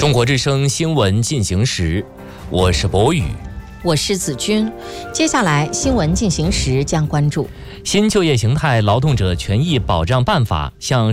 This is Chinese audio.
中国之声新闻进行时，我是博宇， 我是子君。接下来新闻进行时将关注新就业形态劳动者权益保障办法向